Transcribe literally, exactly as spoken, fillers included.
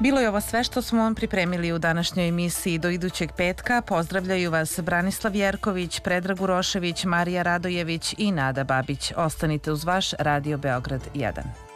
Bilo je ovo sve što smo vam pripremili u današnjoj emisiji. Do idućeg petka pozdravljaju vas Branislav Jerković, Predrag Urošević, Marija Radojević i Nada Babić. Ostanite uz vaš Radio Beograd jedan.